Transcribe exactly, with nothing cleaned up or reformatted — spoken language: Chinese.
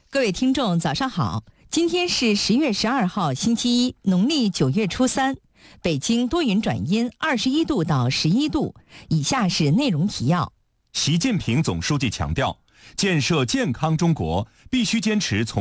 各位听众早上好，今天是十月十二号星期一，农历九月初三，北京多云转阴，二十一度到十一度。以下是内容提要。 习近平总书记强调，建设健康中国必须坚持从